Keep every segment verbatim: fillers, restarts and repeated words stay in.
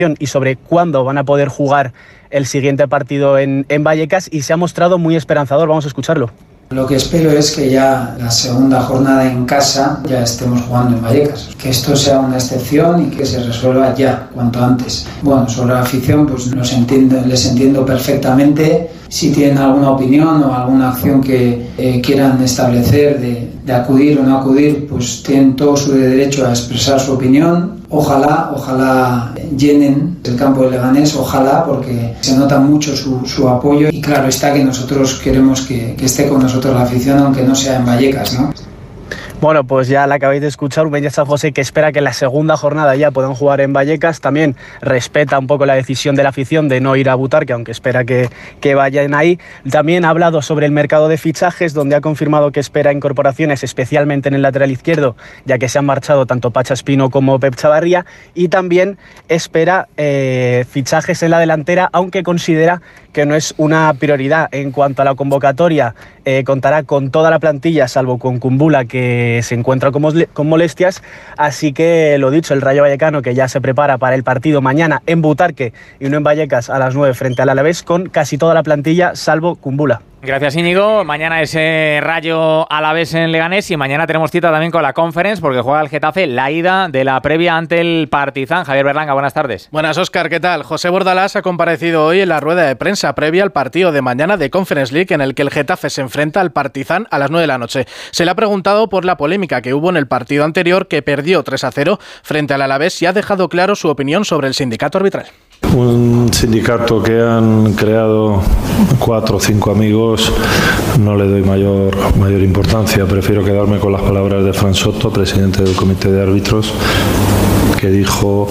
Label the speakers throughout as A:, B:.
A: y sobre cuándo van a poder jugar el siguiente partido en, en Vallecas, y se ha mostrado muy esperanzador. Vamos a escucharlo.
B: Lo que espero es que ya la segunda jornada en casa ya estemos jugando en Vallecas, que esto sea una excepción y que se resuelva ya, cuanto antes. Bueno, sobre la afición, pues los entiendo, les entiendo perfectamente. Si tienen alguna opinión o alguna acción que eh, quieran establecer de, de acudir o no acudir, pues tienen todo su derecho a expresar su opinión. Ojalá, ojalá llenen el campo de Leganés, ojalá, porque se nota mucho su, su apoyo, y claro está que nosotros queremos que, que esté con nosotros la afición, aunque no sea en Vallecas, ¿no?
A: Bueno, pues ya la acabáis de escuchar, un Beñat San José que espera que en la segunda jornada ya puedan jugar en Vallecas. También respeta un poco la decisión de la afición de no ir a Butarque, aunque espera que, que vayan ahí. También ha hablado sobre el mercado de fichajes, donde ha confirmado que espera incorporaciones, especialmente en el lateral izquierdo, ya que se han marchado tanto Pacha Espino como Pep Chavarría, y también espera eh, fichajes en la delantera, aunque considera que no es una prioridad. En cuanto a la convocatoria, eh, contará con toda la plantilla, salvo con Kumbula, que se encuentra con, con molestias. Así que lo dicho, el Rayo Vallecano, que ya se prepara para el partido mañana en Butarque y no en Vallecas a las nueve frente al Alavés, con casi toda la plantilla, salvo Kumbula.
C: Gracias, Íñigo. Mañana ese Rayo Alavés en Leganés, y mañana tenemos cita también con la Conference, porque juega el Getafe la ida de la previa ante el Partizan. Javier Berlanga, buenas tardes.
D: Buenas, Óscar, ¿qué tal? José Bordalás ha comparecido hoy en la rueda de prensa previa al partido de mañana de Conference League, en el que el Getafe se enfrenta al Partizan a las nueve de la noche. Se le ha preguntado por la polémica que hubo en el partido anterior, que perdió tres a cero frente al Alavés, y ha dejado claro su opinión sobre el sindicato arbitral.
E: Un sindicato que han creado cuatro o cinco amigos, no le doy mayor, mayor importancia. Prefiero quedarme con las palabras de Fran Soto, presidente del comité de árbitros, que dijo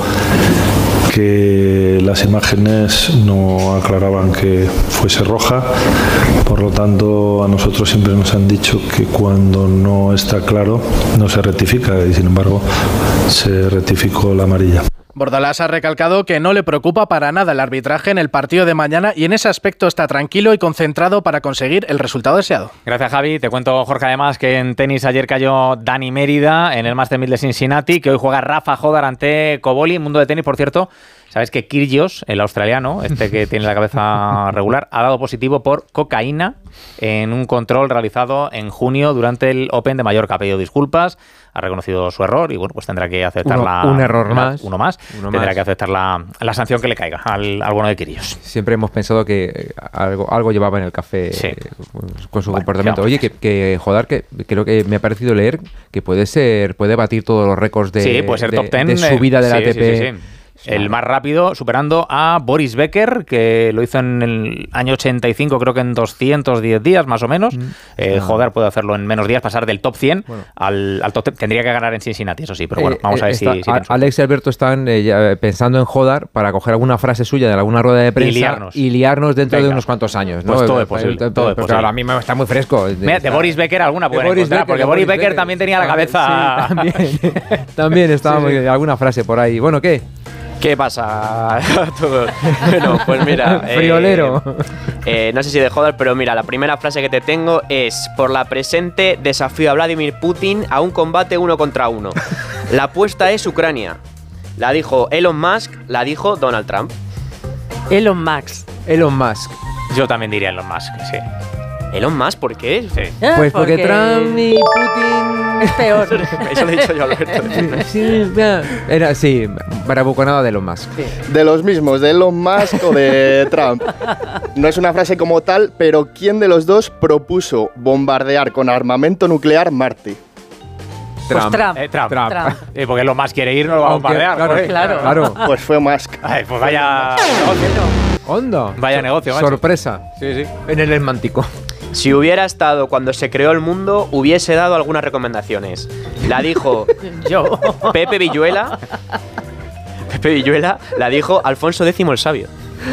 E: que las imágenes no aclaraban que fuese roja. Por lo tanto, a nosotros siempre nos han dicho que cuando no está claro no se rectifica, y sin embargo se rectificó la amarilla.
D: Bordalás ha recalcado que no le preocupa para nada el arbitraje en el partido de mañana, y en ese aspecto está tranquilo y concentrado para conseguir el resultado deseado.
C: Gracias, Javi. Te cuento, Jorge, además, que en tenis ayer cayó Dani Mérida en el Master mil de Cincinnati, que hoy juega Rafa Jodar ante Koboli. Mundo de tenis, por cierto, sabes que Kyrgios, el australiano, este que tiene la cabeza regular, ha dado positivo por cocaína en un control realizado en junio durante el Open de Mallorca. Ha pedido disculpas, ha reconocido su error y bueno, pues tendrá que aceptar
F: uno,
C: la...
F: un error
C: una,
F: más.
C: Uno más.
F: Uno
C: tendrá
F: más.
C: que aceptar la, la sanción que le caiga al, al bueno de Kyrgios.
F: Siempre hemos pensado que algo, algo llevaba en el café,
C: sí.
F: con su
C: bueno,
F: comportamiento. Oye, que, que joder, que creo que me ha parecido leer que puede ser, puede batir todos los récords de,
C: sí, puede ser
F: de,
C: top ten,
F: de subida de la
C: sí,
F: A T P.
C: Sí, sí, sí. El más rápido, superando a Boris Becker, que lo hizo en el año ochenta y cinco, creo que en doscientos diez días más o menos. Mm. Eh, ah. Joder, puede hacerlo en menos días, pasar del top cien bueno. al, al top ten. Tendría que ganar en Cincinnati, eso sí, pero bueno, vamos eh, a ver está, si, si...
F: Alex y Alberto están eh, ya pensando en Jodar para coger alguna frase suya de alguna rueda de prensa y liarnos, y liarnos dentro Venga. de unos cuantos años, ¿no?
C: Pues todo es posible. Todo
F: pero
C: es posible.
F: ahora mismo está muy fresco.
C: Mira, de Boris Becker alguna puede encontrar, Becker, porque Boris Becker, Becker también tenía la cabeza...
F: Sí, también, también estaba sí, muy, sí. alguna frase por ahí. Bueno, ¿qué?
G: ¿Qué pasa a todos? Bueno, pues mira...
F: Friolero.
G: Eh, eh, no sé si de joder, pero mira, la primera frase que te tengo es: por la presente desafío a Vladimir Putin a un combate uno contra uno. La apuesta es Ucrania. La dijo Elon Musk, la dijo Donald Trump.
H: Elon Musk.
F: Elon Musk.
C: Yo también diría Elon Musk, sí.
G: ¿Elon Musk? ¿Por qué?
C: Sí.
H: Ah,
F: pues porque, porque Trump y Putin...
H: es peor.
G: Eso lo he dicho yo, Alberto.
F: Sí, era, sí, bravuconada de Elon Musk.
H: Sí.
I: De los mismos, de Elon Musk o de Trump. No es una frase como tal, pero ¿quién de los dos propuso bombardear con armamento nuclear Marte?
H: Trump. Pues Trump.
C: Eh, Trump.
H: Trump.
C: Trump. Eh, porque Elon Musk quiere ir, no lo va a bombardear.
F: Claro,
H: claro.
F: claro.
I: Pues fue Musk.
C: Ay, pues vaya negocio.
F: Onda.
C: Vaya negocio, macho.
F: Sorpresa.
C: Sí, sí.
F: En el Atlántico.
G: Si hubiera estado cuando se creó el mundo, hubiese dado algunas recomendaciones. La dijo
H: yo.
G: Pepe Villuela. Pepe Villuela la dijo Alfonso X el Sabio.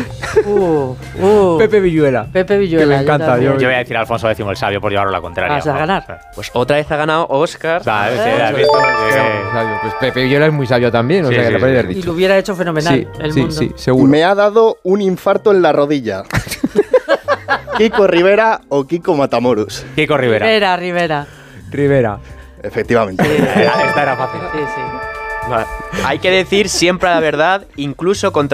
H: Uh, uh.
F: Pepe Villuela.
H: Pepe Villuela.
F: Que me encanta.
C: Yo, yo voy a decir Alfonso X el Sabio por llevarlo a la contraria.
H: ¿Vas a ganar?
G: Pues otra vez ha ganado Oscar.
C: ¿Sabes? Sí, ¿has visto? Sí.
F: Pues Pepe Villuela es muy sabio también, o
C: sí,
F: sea que
C: sí,
F: lo podría
C: sí.
F: haber dicho.
H: Y lo hubiera hecho fenomenal
F: sí,
H: el
F: sí,
H: mundo.
F: Sí, seguro.
I: Me ha dado un infarto en la rodilla. ¿Kiko Rivera o Kiko Matamoros?
C: Kiko Rivera.
H: Rivera, Rivera.
F: Rivera.
I: Efectivamente.
H: Sí,
C: Esta era fácil.
H: Sí, sí.
G: Vale. Hay que decir siempre la verdad, incluso contra